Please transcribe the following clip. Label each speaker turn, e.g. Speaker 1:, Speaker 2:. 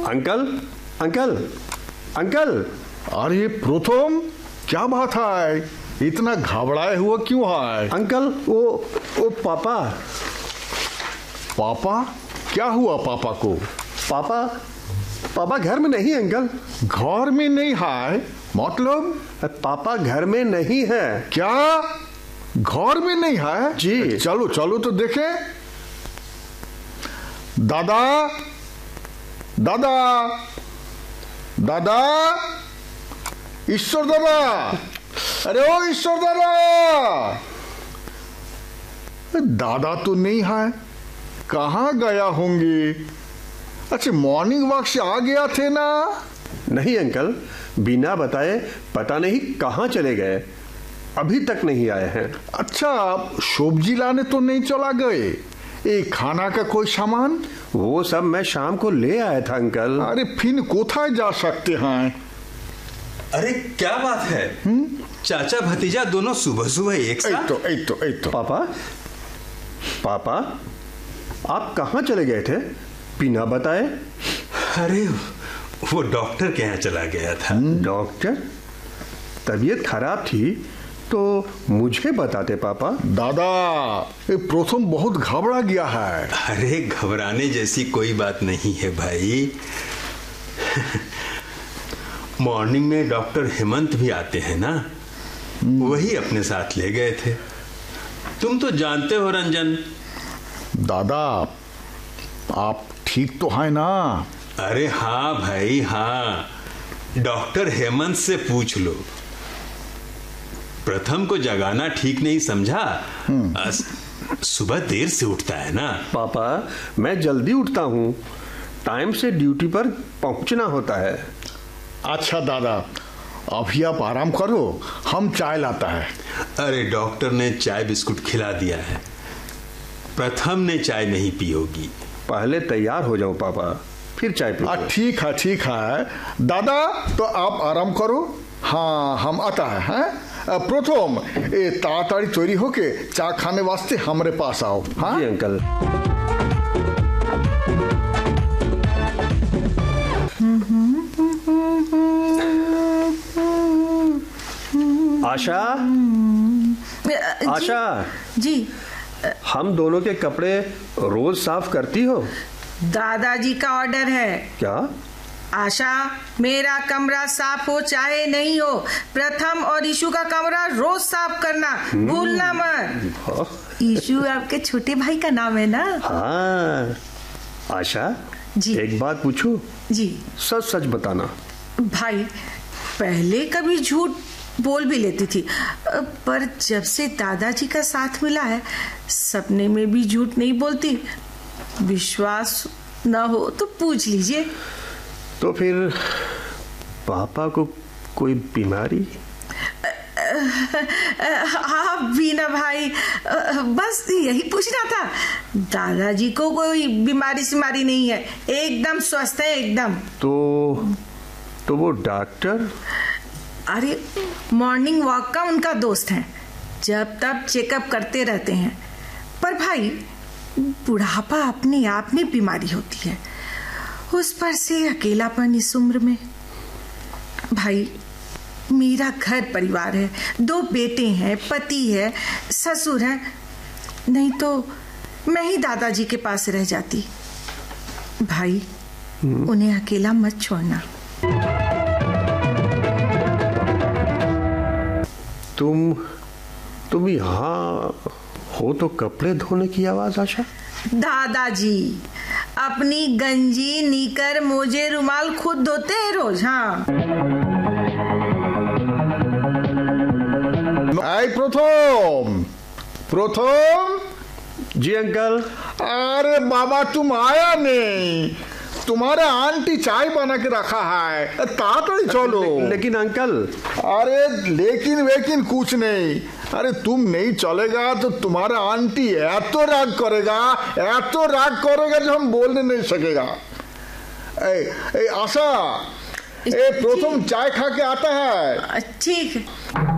Speaker 1: Uncle uncle uncle.
Speaker 2: अरे प्रथम, क्या बात है? इतना घबराए हुआ क्यों है?
Speaker 1: अंकल वो पापा।
Speaker 2: पापा? क्या हुआ पापा को?
Speaker 1: पापा घर में नहीं अंकल।
Speaker 2: घर में नहीं है मतलब?
Speaker 1: पापा घर में नहीं है।
Speaker 2: क्या घर में नहीं है?
Speaker 1: जी।
Speaker 2: चलो चलो तो देखें। दादा दादा दादा, ईश्वर दादा, अरे ओ ईश्वर दादा। दादा तो नहीं है, कहाँ गया होंगे? अच्छा, मॉर्निंग वॉक से आ गया थे ना?
Speaker 1: नहीं अंकल, बिना बताए पता नहीं कहाँ चले गए, अभी तक नहीं आए हैं।
Speaker 2: अच्छा, सब्जी लाने तो नहीं चला गए? एक खाना का कोई सामान?
Speaker 1: वो सब मैं शाम को ले आया था अंकल।
Speaker 2: अरे फिर कोথায় जा सकते हैं?
Speaker 3: अरे क्या बात है? चाचा भतीजा दोनों सुबह सुबह एक साथ?
Speaker 2: तो
Speaker 1: पापा आप कहाँ चले गए थे बिना बताए?
Speaker 3: अरे वो डॉक्टर के यहाँ चला गया था।
Speaker 1: डॉक्टर? तबीयत खराब थी तो मुझे बताते पापा।
Speaker 2: दादा, ये प्रथम बहुत घबरा गया है।
Speaker 3: अरे घबराने जैसी कोई बात नहीं है भाई। मॉर्निंग में डॉक्टर हेमंत भी आते हैं ना, वही अपने साथ ले गए थे। तुम तो जानते हो रंजन।
Speaker 2: दादा, आप ठीक तो है ना?
Speaker 3: अरे हाँ भाई हाँ, डॉक्टर हेमंत से पूछ लो। प्रथम को जगाना ठीक नहीं समझा? सुबह देर से उठता है ना।
Speaker 1: पापा मैं जल्दी उठता हूँ, टाइम से ड्यूटी पर पहुँचना होता है।
Speaker 2: अच्छा दादा, अभी आप आराम करो, हम चाय लाता है।
Speaker 3: अरे डॉक्टर ने चाय बिस्कुट खिला दिया है, प्रथम ने चाय नहीं पी होगी।
Speaker 1: पहले तैयार हो जाओ पापा, फिर चाय पी।
Speaker 2: ठीक है दादा, तो आप आराम करो। हाँ, हम आता है। प्रथम ए ताड़ाताड़ी तैयारी होके चा खाने वास्ते हमारे पास आओ। हाँ
Speaker 1: जी अंकल। आशा, आशा
Speaker 4: जी।
Speaker 1: हम दोनों के कपड़े रोज साफ करती हो?
Speaker 4: दादाजी का ऑर्डर है।
Speaker 1: क्या?
Speaker 4: आशा, मेरा कमरा साफ हो चाहे नहीं हो, प्रथम और ईशु का कमरा रोज साफ करना, भूलना मत। ईशु आपके छोटे भाई का नाम है ना?
Speaker 1: हाँ। आशा
Speaker 4: जी,
Speaker 1: एक बात पूछूं?
Speaker 4: जी।
Speaker 1: सच सच बताना।
Speaker 4: भाई पहले कभी झूठ बोल भी लेती थी, पर जब से दादाजी का साथ मिला है, सपने में भी झूठ नहीं बोलती। विश्वास ना हो तो पूछ लीजिए।
Speaker 1: तो फिर पापा को कोई बीमारी?
Speaker 4: हाँ बीना भाई, बस यही पूछना था। दादाजी को कोई बीमारी सिमारी नहीं है, एकदम स्वस्थ है एकदम।
Speaker 1: तो वो डॉक्टर?
Speaker 4: अरे मॉर्निंग वॉक का उनका दोस्त है, जब तब चेकअप करते रहते हैं। पर भाई बुढ़ापा अपने आप में बीमारी होती है, उस पर से अकेलापन इस उम्र में। भाई मेरा घर परिवार है, 2 बेटे हैं, पति है, ससुर है, नहीं तो मैं ही दादाजी के पास रह जाती। भाई उन्हें अकेला मत छोड़ना।
Speaker 1: तुम यहाँ हो तो कपड़े धोने की आवाज? आशा,
Speaker 4: दादाजी अपनी गंजी, नीकर, मोजे, रुमाल खुद धोते हैं रोज। हाँ।
Speaker 2: प्रथम।
Speaker 1: जी अंकल।
Speaker 2: अरे बाबा, तुम आया नहीं? तुम्हारे आंटी चाय बना के रखा है, ताड़ाताड़ी चलो।
Speaker 1: लेकिन अंकल।
Speaker 2: अरे लेकिन वेकिन कुछ नहीं। अरे तुम नहीं चलेगा तो तुम्हारा आंटी ऐतो राग करेगा जो हम बोलने नहीं सकेगा। आशा, प्रथम चाय खा के आता है।
Speaker 4: ठीक है।